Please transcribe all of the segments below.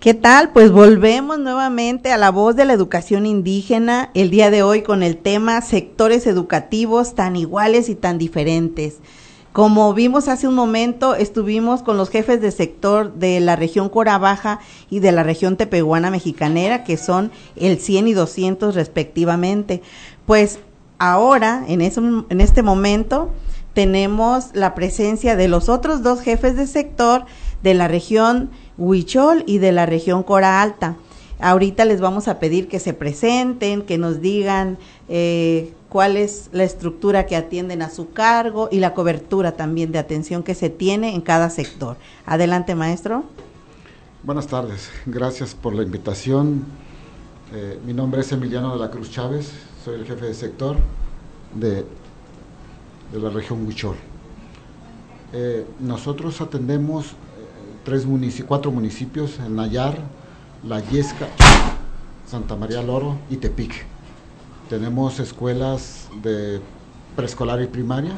¿Qué tal? Pues volvemos nuevamente a La Voz de la Educación Indígena, el día de hoy con el tema sectores educativos tan iguales y tan diferentes. Como vimos hace un momento, estuvimos con los jefes de sector de la región Cora Baja y de la región Tepehuana Mexicanera, que son el 100 y 200 respectivamente. Pues ahora, en este momento, tenemos la presencia de los otros dos jefes de sector de la región Huichol y de la región Cora Alta. Ahorita les vamos a pedir que se presenten, que nos digan cuál es la estructura que atienden a su cargo y la cobertura también de atención que se tiene en cada sector. Adelante, maestro. Buenas tardes, gracias por la invitación. Mi nombre es Emiliano de la Cruz Chávez, soy el jefe de sector de la región Huichol. Nosotros atendemos 4 municipios, el Nayar, La Yesca, Santa María Loro y Tepic. Tenemos escuelas de preescolar y primaria,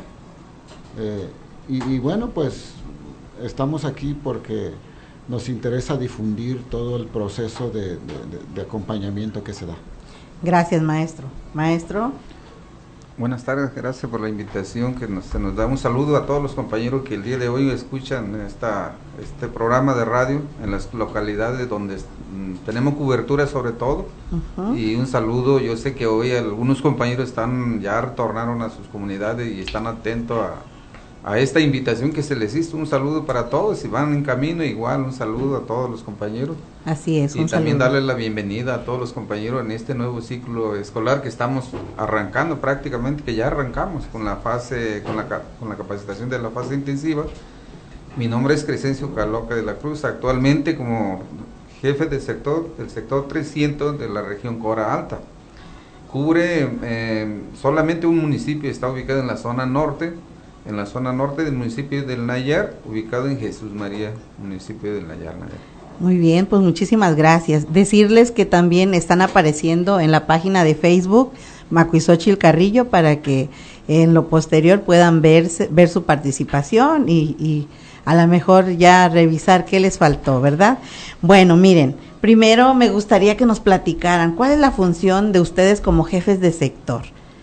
y bueno, pues estamos aquí porque nos interesa difundir todo el proceso de acompañamiento que se da. Gracias, maestro. Maestro. Buenas tardes, gracias por la invitación, se nos da un saludo a todos los compañeros que el día de hoy escuchan este programa de radio en las localidades donde tenemos cobertura sobre todo. Y un saludo, yo sé que hoy algunos compañeros ya retornaron a sus comunidades y están atentos a esta invitación que se les hizo. Un saludo para todos, si van en camino igual un saludo a todos los compañeros. Así es. Y también darles la bienvenida a todos los compañeros en este nuevo ciclo escolar que estamos arrancando prácticamente, que ya arrancamos con la capacitación de la fase intensiva. Mi nombre es Crescencio Caloca de la Cruz, actualmente como jefe del sector 300 de la región Cora Alta. Cubre solamente un municipio, está ubicado en la zona norte del municipio del Nayar, ubicado en Jesús María, municipio del Nayar. Muy bien, pues muchísimas gracias. Decirles que también están apareciendo en la página de Facebook Macuizochil Carrillo para que en lo posterior puedan ver su participación y a lo mejor ya revisar qué les faltó, ¿verdad? Bueno, miren, primero me gustaría que nos platicaran cuál es la función de ustedes como jefes de sector.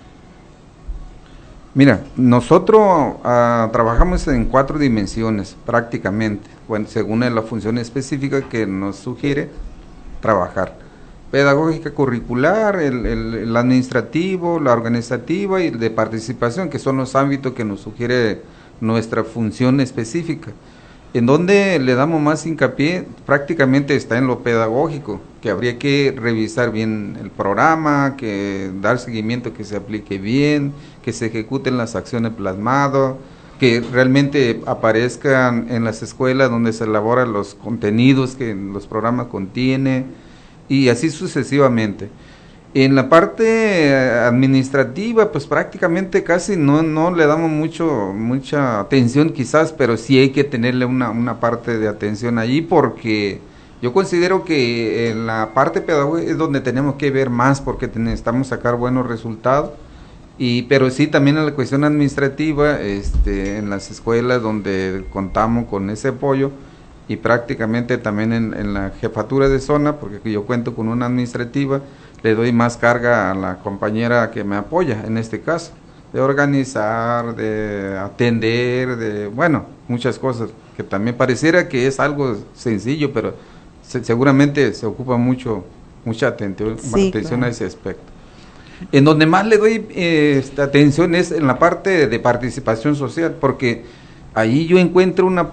Mira, nosotros trabajamos en 4 dimensiones prácticamente, bueno, según la función específica que nos sugiere trabajar. Pedagógica curricular, el administrativo, la organizativa y el de participación, que son los ámbitos que nos sugiere nuestra función específica. En donde le damos más hincapié prácticamente está en lo pedagógico, que habría que revisar bien el programa, que dar seguimiento, que se aplique bien, que se ejecuten las acciones plasmadas, que realmente aparezcan en las escuelas donde se elaboran los contenidos que los programas contienen, y así sucesivamente. En la parte administrativa, pues prácticamente casi no le damos mucha atención quizás, pero sí hay que tenerle una parte de atención allí, porque yo considero que en la parte pedagógica es donde tenemos que ver más, porque necesitamos sacar buenos resultados, pero sí también en la cuestión administrativa, en las escuelas donde contamos con ese apoyo, y prácticamente también en la jefatura de zona, porque yo cuento con una administrativa, le doy más carga a la compañera que me apoya, en este caso, de organizar, de atender, muchas cosas, que también pareciera que es algo sencillo, pero seguramente se ocupa mucha atención, claro, a ese aspecto. En donde más le doy atención es en la parte de participación social, porque ahí yo encuentro una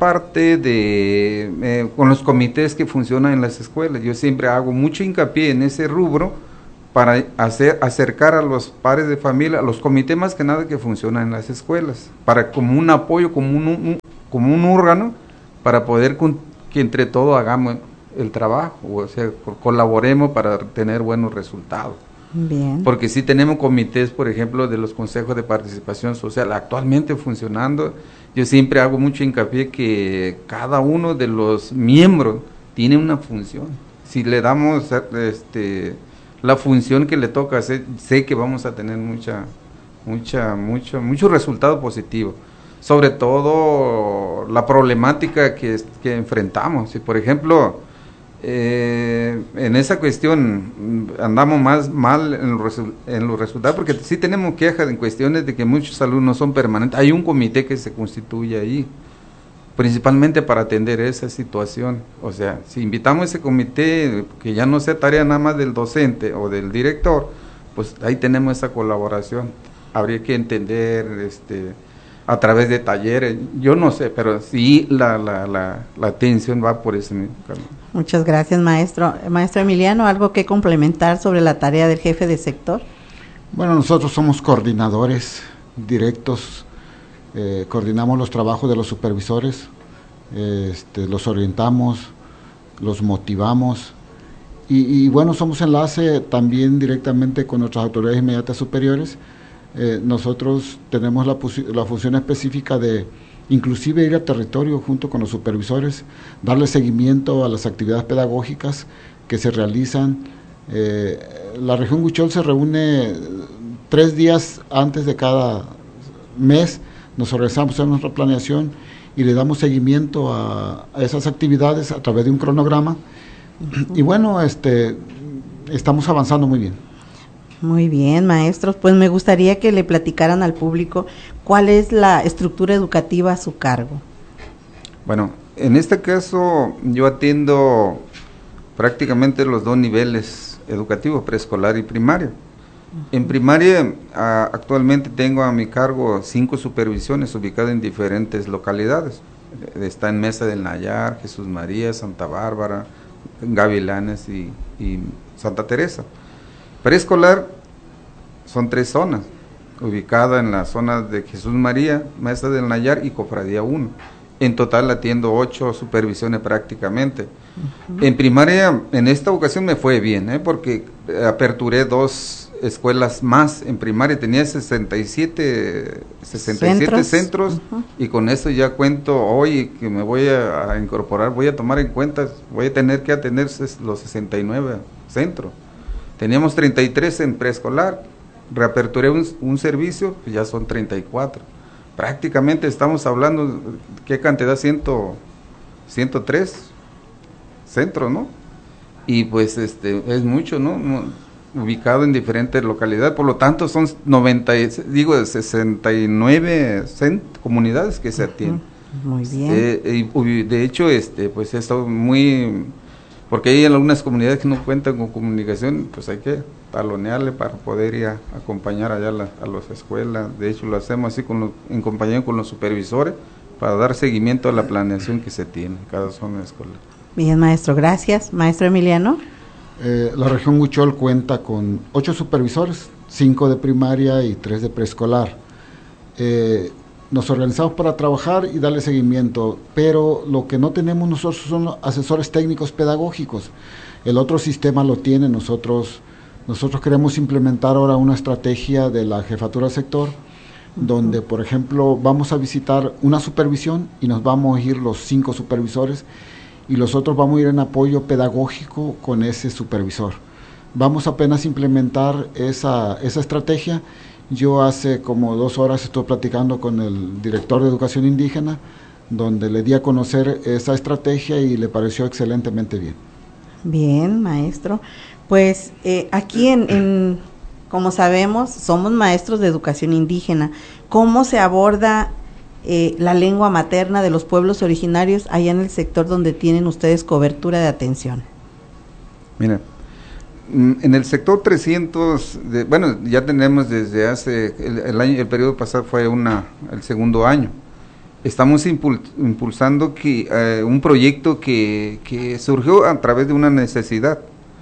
parte con los comités que funcionan en las escuelas. Yo siempre hago mucho hincapié en ese rubro para acercar a los padres de familia, a los comités más que nada que funcionan en las escuelas, como un apoyo, como un órgano, para poder que entre todos hagamos el trabajo, o sea, colaboremos para tener buenos resultados. Bien. Porque sí tenemos comités, por ejemplo, de los consejos de participación social actualmente funcionando. Yo siempre hago mucho hincapié que cada uno de los miembros tiene una función. Si le damos la función que le toca hacer, sé que vamos a tener mucho resultado positivo. Sobre todo la problemática que enfrentamos. Si por ejemplo En esa cuestión andamos más mal en los resultados, porque sí tenemos quejas en cuestiones de que muchos alumnos son permanentes. Hay un comité que se constituye ahí, principalmente para atender esa situación. O sea, si invitamos a ese comité, que ya no sea tarea nada más del docente o del director, pues ahí tenemos esa colaboración. Habría que entender a través de talleres, yo no sé, pero sí la atención va por ese mismo camino. Muchas gracias, maestro. Maestro Emiliano, ¿algo que complementar sobre la tarea del jefe de sector? Bueno, nosotros somos coordinadores directos, coordinamos los trabajos de los supervisores, los orientamos, los motivamos y bueno, somos enlace también directamente con nuestras autoridades inmediatas superiores. Nosotros tenemos la función específica de inclusive ir a territorio junto con los supervisores, darle seguimiento a las actividades pedagógicas que se realizan. La región Huichol se reúne 3 días antes de cada mes, nos organizamos en nuestra planeación y le damos seguimiento a esas actividades a través de un cronograma. Y bueno, estamos avanzando muy bien. Muy bien, maestros. Pues me gustaría que le platicaran al público cuál es la estructura educativa a su cargo. Bueno, en este caso yo atiendo prácticamente los 2 niveles educativos, preescolar y primaria. En primaria actualmente tengo a mi cargo 5 supervisiones ubicadas en diferentes localidades. Está en Mesa del Nayar, Jesús María, Santa Bárbara, Gavilanes y Santa Teresa. Preescolar son 3 zonas, ubicada en la zona de Jesús María, Mesa del Nayar y Cofradía 1. En total atiendo 8 supervisiones prácticamente. En primaria, en esta ocasión me fue bien, porque aperturé 2 escuelas más. En primaria tenía 67 centros y con eso ya cuento hoy que me voy a incorporar, voy a tomar en cuenta, voy a tener que atender los 69 centros. Teníamos 33 en preescolar, reaperturé un servicio, pues ya son 34. Prácticamente estamos hablando, ¿qué cantidad? 103 centros, ¿no? Y pues es mucho, ¿no? Ubicado en diferentes localidades, por lo tanto son 69 comunidades que se atienden. Muy bien. De hecho, pues esto muy... Porque hay algunas comunidades que no cuentan con comunicación, pues hay que talonearle para poder ir a acompañar allá a las escuelas. De hecho, lo hacemos así en compañía con los supervisores para dar seguimiento a la planeación que se tiene en cada zona escolar. Bien, maestro, gracias. Maestro Emiliano. La región Huichol cuenta con 8 supervisores, 5 de primaria y 3 de preescolar. Nos organizamos para trabajar y darle seguimiento, pero lo que no tenemos nosotros son asesores técnicos pedagógicos. El otro sistema lo tiene. Nosotros queremos implementar ahora una estrategia de la jefatura de sector, donde, por ejemplo, vamos a visitar una supervisión y nos vamos a ir los 5 supervisores y los otros vamos a ir en apoyo pedagógico con ese supervisor. Vamos apenas a implementar esa estrategia. Yo hace como 2 horas estuve platicando con el director de educación indígena, donde le di a conocer esa estrategia y le pareció excelentemente bien. Bien, maestro. Pues aquí como sabemos, somos maestros de educación indígena. ¿Cómo se aborda la lengua materna de los pueblos originarios allá en el sector donde tienen ustedes cobertura de atención? Mira, en el sector 300, ya tenemos desde hace, el periodo pasado fue el segundo año. Estamos impulsando un proyecto que surgió a través de una necesidad.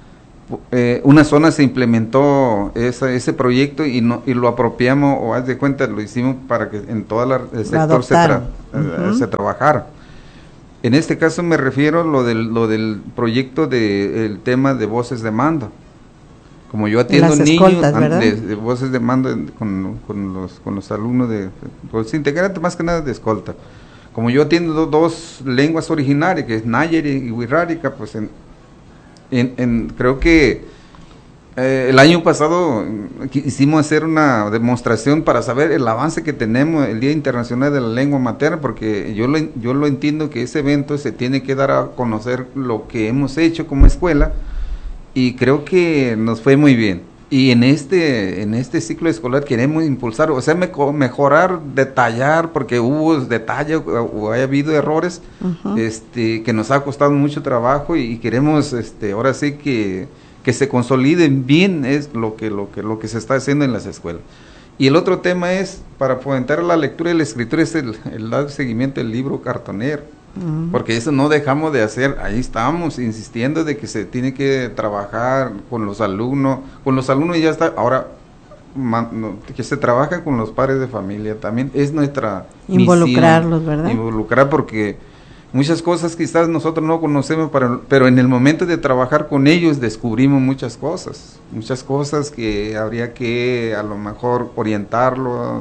Una zona se implementó ese proyecto y lo apropiamos, o haz de cuenta, lo hicimos para que en todo el sector se trabajara. En este caso me refiero a lo del proyecto del tema de voces de mando. Como yo atiendo niños de voces de mando con los alumnos de los integrantes, más que nada de escolta. Como yo atiendo 2 lenguas originarias, que es Nayari y Wixárika, pues creo que El año pasado quisimos hacer una demostración para saber el avance que tenemos el Día Internacional de la Lengua Materna, porque yo lo entiendo que ese evento se tiene que dar a conocer lo que hemos hecho como escuela, y creo que nos fue muy bien. Y en este ciclo escolar queremos impulsar, o sea, mejorar, detallar, porque hubo detalles o ha habido errores, que nos ha costado mucho trabajo, y queremos ahora sí que se consoliden bien es lo que se está haciendo en las escuelas. Y el otro tema es, para fomentar la lectura y la escritura, es el dar seguimiento al libro cartonero, porque eso no dejamos de hacer. Ahí estamos insistiendo de que se tiene que trabajar con los alumnos ya está, ahora que se trabaja con los padres de familia, también es nuestra involucrarlos, misión, ¿verdad? Involucrar, porque muchas cosas quizás nosotros no conocemos, pero en el momento de trabajar con ellos descubrimos muchas cosas que habría que a lo mejor orientarlos,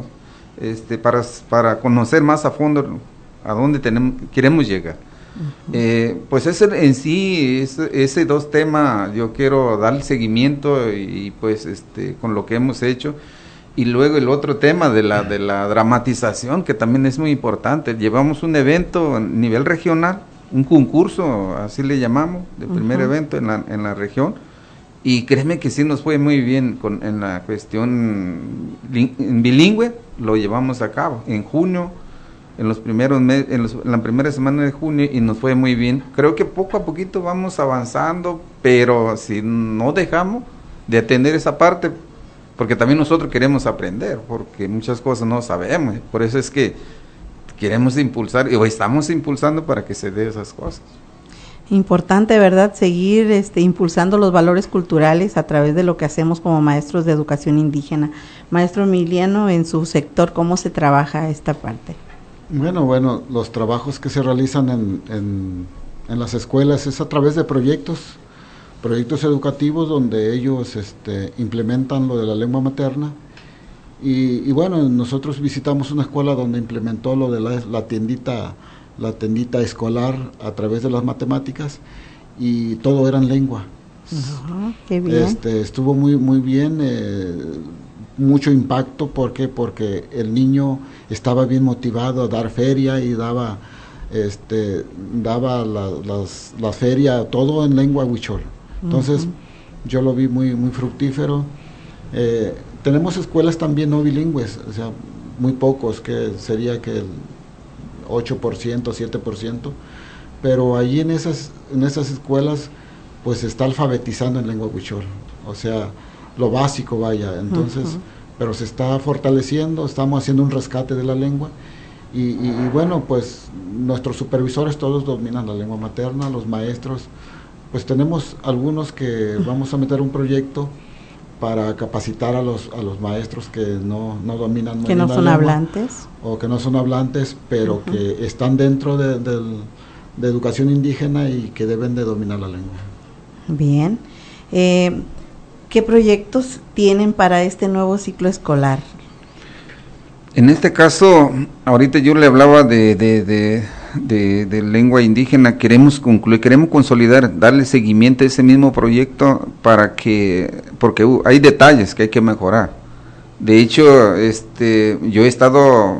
para conocer más a fondo a dónde queremos llegar. Pues ese en sí, ese dos temas yo quiero dar seguimiento, y pues con lo que hemos hecho. Y luego el otro tema de la dramatización, que también es muy importante. Llevamos un evento a nivel regional, un concurso, así le llamamos, de primer evento en la región, y créeme que sí nos fue muy bien en la cuestión bilingüe. Lo llevamos a cabo en junio, en la primera semana de junio, y nos fue muy bien. Creo que poco a poquito vamos avanzando, pero si no dejamos de atender esa parte, porque también nosotros queremos aprender, porque muchas cosas no sabemos, por eso es que queremos impulsar, o estamos impulsando para que se dé esas cosas. Importante, ¿verdad?, seguir impulsando los valores culturales a través de lo que hacemos como maestros de educación indígena. Maestro Emiliano, en su sector, ¿cómo se trabaja esta parte? Bueno, los trabajos que se realizan en las escuelas es a través de proyectos educativos donde ellos implementan lo de la lengua materna, y bueno, nosotros visitamos una escuela donde implementó lo de la tiendita escolar a través de las matemáticas, y todo era en lengua. Qué bien. Estuvo muy bien, mucho impacto, porque el niño estaba bien motivado a dar feria, y daba la feria todo en lengua huichol. Entonces yo lo vi muy fructífero. Tenemos escuelas también no bilingües, o sea, muy pocos, que sería que el 8%, 7%, pero allí en esas escuelas pues se está alfabetizando en lengua huichol, o sea, lo básico, vaya. Entonces, pero se está fortaleciendo, estamos haciendo un rescate de la lengua, y bueno, pues nuestros supervisores todos dominan la lengua materna, los maestros, pues tenemos algunos que vamos a meter un proyecto para capacitar a los maestros que no dominan muy bien la lengua, que no son hablantes, pero que están dentro de educación indígena y que deben de dominar la lengua. Bien. ¿Qué proyectos tienen para este nuevo ciclo escolar? En este caso, ahorita yo le hablaba de lengua indígena. Queremos concluir, queremos consolidar, darle seguimiento a ese mismo proyecto, porque hay detalles que hay que mejorar. De hecho, yo he estado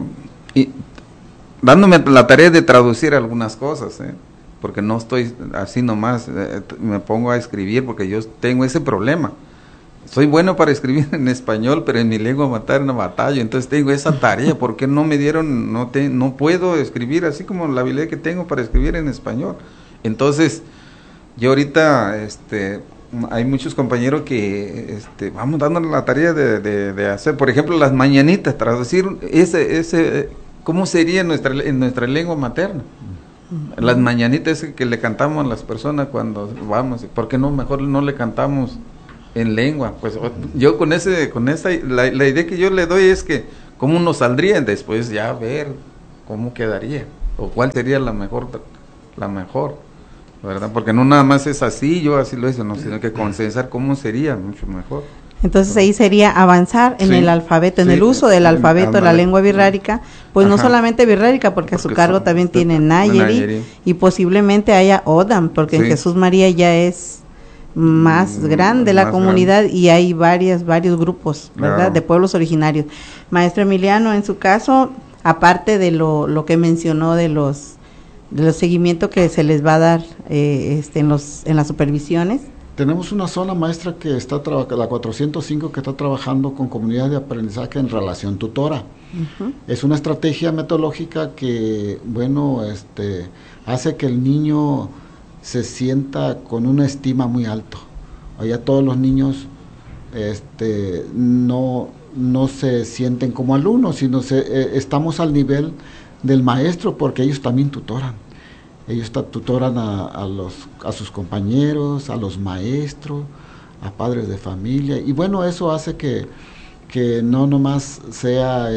dándome la tarea de traducir algunas cosas, porque no estoy así nomás, me pongo a escribir, porque yo tengo ese problema. Soy bueno para escribir en español, pero en mi lengua materna batallo, entonces tengo esa tarea. ¿Por qué no me dieron, no puedo escribir así como la habilidad que tengo para escribir en español? Entonces, yo ahorita, hay muchos compañeros que vamos dando la tarea de hacer, por ejemplo, las mañanitas, traducir ¿cómo sería en nuestra lengua materna? Las mañanitas que le cantamos a las personas cuando vamos, ¿por qué no mejor no le cantamos en lengua? Pues yo con esa la idea que yo le doy es que cómo nos saldría, después ya ver cómo quedaría o cuál sería la mejor, ¿verdad? Porque no nada más es así, yo así lo hice, no, sino que consensar cómo sería mucho mejor. Entonces ahí sería avanzar en el alfabeto, en el uso del alfabeto de la lengua birrárica, pues no solamente birrárica, porque a su cargo también tiene Nayeri, y posiblemente haya Odam, porque en Jesús María ya es más grande la comunidad grande. Y hay varios grupos, ¿verdad? Claro. De pueblos originarios. Maestro Emiliano, en su caso, aparte de lo que mencionó de los seguimientos que se les va a dar en las supervisiones. Tenemos una zona maestra que está la 405, que está trabajando con comunidades de aprendizaje en relación tutora. Es una estrategia metodológica que, bueno, hace que el niño se sienta con una estima muy alto. Allá todos los niños no se sienten como alumnos, sino estamos al nivel del maestro, porque ellos también tutoran. Ellos tutoran a sus compañeros, a los maestros, a padres de familia, y bueno, eso hace que no nomás sea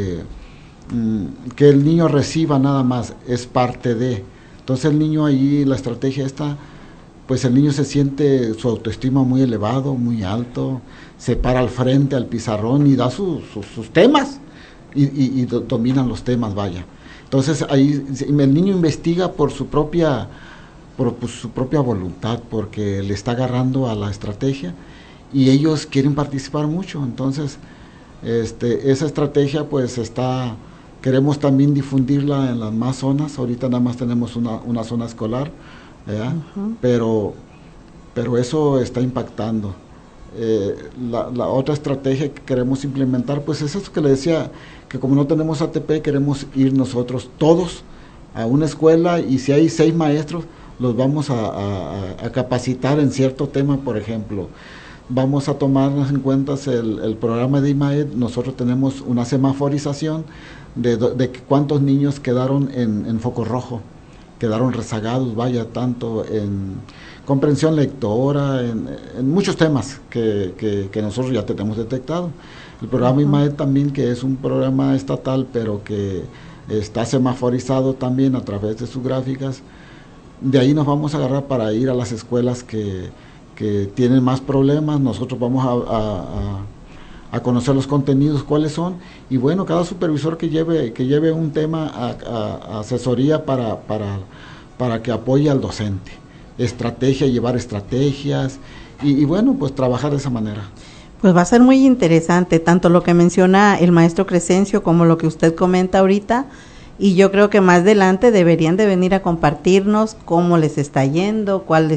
que el niño reciba nada más, es parte de. Entonces el niño ahí, la estrategia está, pues el niño se siente su autoestima muy elevado, muy alto, se para al frente al pizarrón y da sus temas, y dominan los temas, vaya. Entonces ahí el niño investiga por su propia voluntad, porque le está agarrando a la estrategia y ellos quieren participar mucho. Entonces esa estrategia pues queremos también difundirla en las más zonas. Ahorita nada más tenemos una zona escolar, pero eso está impactando. La otra estrategia que queremos implementar pues es eso que le decía, que como no tenemos ATP, queremos ir nosotros todos a una escuela, y si hay 6 maestros, los vamos a capacitar en cierto tema. Por ejemplo, vamos a tomarnos en cuenta el programa de IMAED. Nosotros tenemos una semaforización de cuántos niños quedaron en foco rojo, quedaron rezagados, vaya, tanto en comprensión lectora, en muchos temas que nosotros ya tenemos detectado. El programa IMAED también, que es un programa estatal, pero que está semaforizado también a través de sus gráficas. De ahí nos vamos a agarrar para ir a las escuelas que tienen más problemas. Nosotros vamos a conocer los contenidos, cuáles son, y bueno, cada supervisor que lleve un tema a asesoría para que apoye al docente. Llevar estrategias, y bueno, pues trabajar de esa manera. Pues va a ser muy interesante, tanto lo que menciona el maestro Crescencio como lo que usted comenta ahorita, y yo creo que más adelante deberían de venir a compartirnos cómo les está yendo, cuáles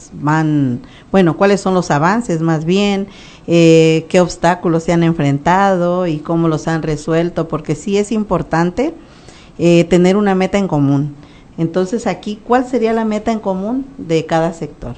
son los avances más bien, qué obstáculos se han enfrentado y cómo los han resuelto, porque sí es importante tener una meta en común. Entonces aquí, ¿cuál sería la meta en común de cada sector?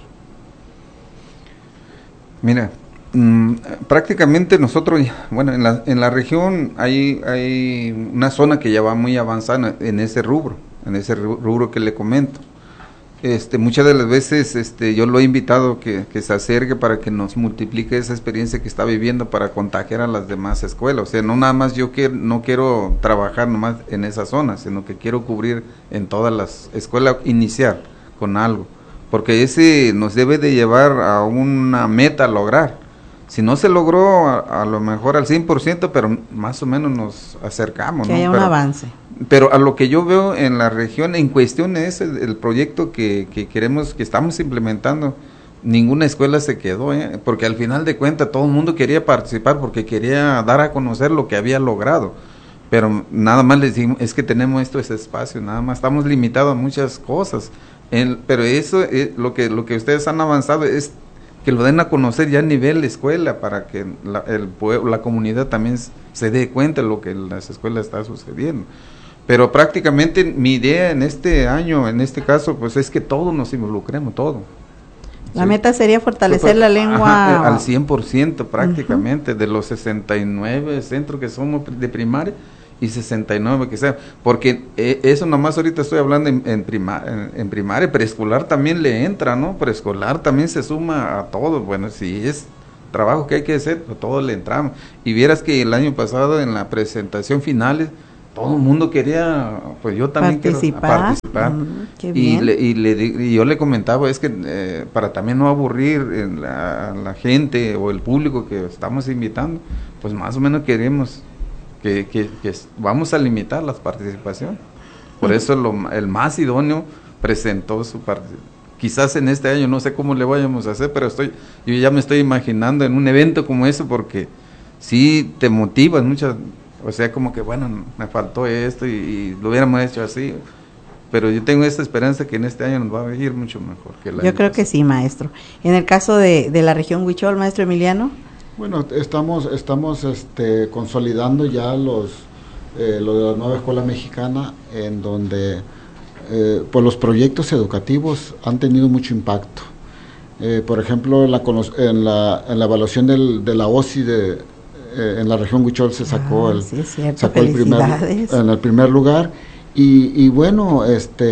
Mira, prácticamente nosotros, bueno, en la región hay una zona que ya va muy avanzada en ese rubro que le comento. Muchas de las veces yo lo he invitado que se acerque para que nos multiplique esa experiencia que está viviendo para contagiar a las demás escuelas. O sea, no nada más no quiero trabajar nomás en esa zona, sino que quiero cubrir en todas las escuelas, iniciar con algo, porque ese nos debe de llevar a una meta a lograr. Si no se logró a lo mejor al 100%, pero más o menos nos acercamos, que haya un avance. Pero a lo que yo veo en la región en cuestión es el proyecto que queremos, que estamos implementando. Ninguna escuela se quedó, porque al final de cuentas todo el mundo quería participar, porque quería dar a conocer lo que había logrado. Pero nada más les digo, es que tenemos ese espacio, nada más estamos limitados a muchas cosas. Pero eso es lo que ustedes han avanzado, es que lo den a conocer ya a nivel de escuela, para que la comunidad también se dé cuenta de lo que en las escuelas está sucediendo. Pero prácticamente mi idea en este año, en este caso, pues es que todos nos involucremos, todo. La meta sería fortalecer la lengua. Al 100% prácticamente, de los 69 centros que somos de primaria y 69 que sea, porque eso nomás ahorita estoy hablando en primaria, preescolar también le entra, ¿no? Preescolar también se suma a todo. Bueno, si es trabajo que hay que hacer, pues todo le entramos. Y vieras que el año pasado en la presentación finales, todo el mundo quería, pues yo también participar. Qué bien. Y yo le comentaba, es que para también no aburrir a la gente o el público que estamos invitando, pues más o menos queremos que vamos a limitar las participaciones. Por eso el más idóneo presentó quizás en este año no sé cómo le vayamos a hacer, pero yo ya me estoy imaginando en un evento como ese, porque sí te motivas muchas, o sea, como que bueno, me faltó esto y lo hubiéramos hecho así, pero yo tengo esta esperanza que en este año nos va a ir mucho mejor que el año Yo creo pasado. que sí, maestro. En el caso de la región Huichol, maestro Emiliano. Bueno, estamos consolidando ya lo de la nueva escuela mexicana, en donde pues los proyectos educativos han tenido mucho impacto. Por ejemplo, en la evaluación de la OSI en la región Huichol se sacó, sí, es cierto. sacó en el primer lugar, y bueno,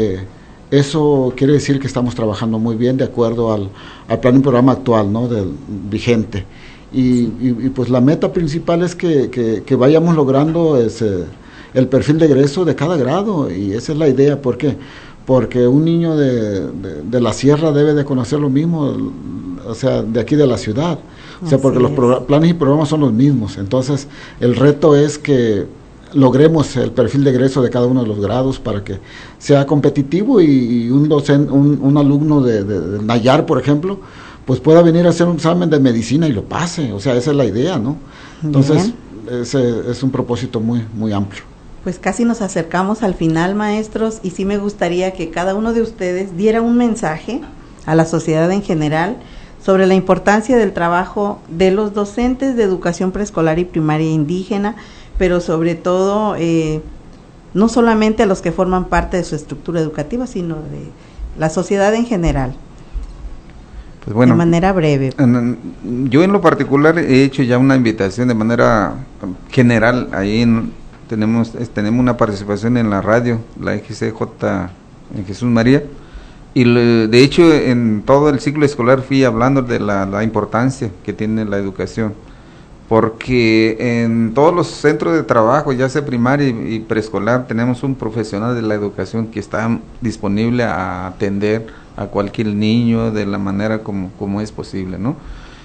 eso quiere decir que estamos trabajando muy bien de acuerdo al plan y programa actual, ¿no?, vigente. Y pues la meta principal es que vayamos logrando el perfil de egreso de cada grado, y esa es la idea. ¿Por qué? Porque un niño de la sierra debe de conocer lo mismo, o sea, de aquí de la ciudad, o sea, porque los planes y programas son los mismos. Entonces el reto es que logremos el perfil de egreso de cada uno de los grados para que sea competitivo, y un alumno de Nayar, por ejemplo, pues pueda venir a hacer un examen de medicina y lo pase. O sea, esa es la idea, ¿no? Entonces, ese es un propósito muy, muy amplio. Pues casi nos acercamos al final, maestros, y sí me gustaría que cada uno de ustedes diera un mensaje a la sociedad en general sobre la importancia del trabajo de los docentes de educación preescolar y primaria indígena, pero sobre todo, no solamente a los que forman parte de su estructura educativa, sino de la sociedad en general. Pues bueno, de manera breve. Yo en lo particular he hecho ya una invitación de manera general. Ahí tenemos una participación en la radio, la XCJ en Jesús María, y de hecho en todo el ciclo escolar fui hablando de la importancia que tiene la educación, porque en todos los centros de trabajo, ya sea primaria y preescolar, tenemos un profesional de la educación que está disponible a atender a cualquier niño de la manera como es posible, ¿no?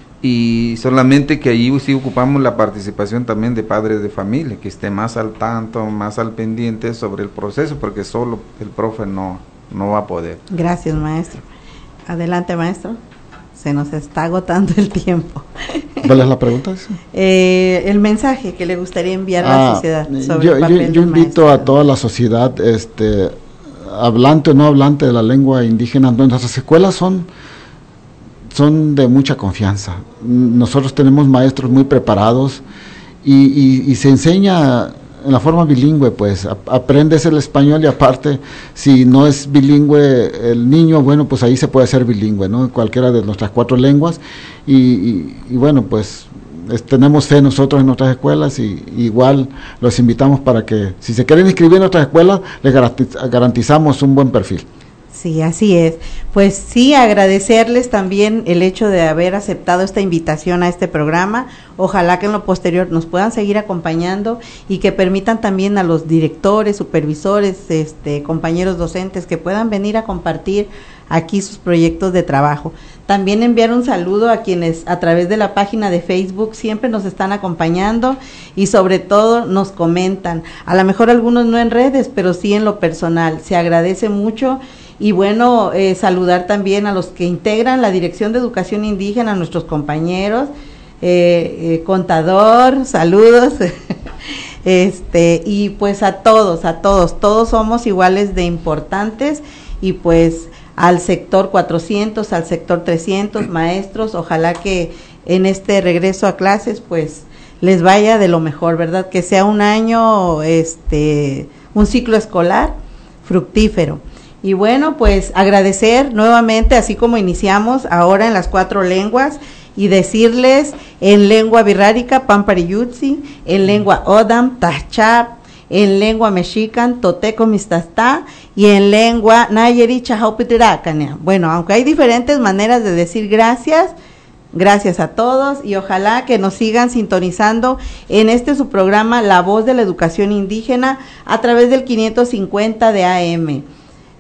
Y solamente que ahí sí ocupamos la participación también de padres de familia, que esté más al tanto, más al pendiente sobre el proceso, porque solo el profe no va a poder. Gracias, maestro. Adelante, maestro. Se nos está agotando el tiempo. ¿Cuál es la pregunta? El mensaje que le gustaría enviar a la sociedad sobre el papel yo del invito maestro. a toda la sociedad, hablante o no hablante de la lengua indígena, nuestras escuelas son de mucha confianza. Nosotros tenemos maestros muy preparados, y se enseña en la forma bilingüe, pues aprendes el español, y aparte, si no es bilingüe el niño, bueno, pues ahí se puede hacer bilingüe, ¿no?, en cualquiera de nuestras 4 lenguas, y bueno, pues tenemos fe nosotros en nuestras escuelas, y igual los invitamos para que, si se quieren inscribir en nuestras escuelas, les garantizamos un buen perfil. Sí, así es. Pues sí, agradecerles también el hecho de haber aceptado esta invitación a este programa. Ojalá que en lo posterior nos puedan seguir acompañando, y que permitan también a los directores, supervisores, compañeros docentes que puedan venir a compartir aquí sus proyectos de trabajo. También enviar un saludo a quienes a través de la página de Facebook siempre nos están acompañando, y sobre todo nos comentan, a lo mejor algunos no en redes, pero sí en lo personal. Se agradece mucho. Y bueno, saludar también a los que integran la Dirección de Educación Indígena, a nuestros compañeros, contador, saludos, y pues a todos somos iguales de importantes, y pues al sector 400, al sector 300, maestros, ojalá que en este regreso a clases pues les vaya de lo mejor, ¿verdad? Que sea un año, un ciclo escolar fructífero. Y bueno, pues agradecer nuevamente, así como iniciamos ahora en las 4 lenguas, y decirles en lengua birrárica, Pampariyutsi, en lengua Odam, Tachap, en lengua mexican, Toteco Mistastá, y en lengua Nayeri Chahaupitiracania. Bueno, aunque hay diferentes maneras de decir gracias, gracias a todos, y ojalá que nos sigan sintonizando en su programa La Voz de la Educación Indígena a través del 550 de AM.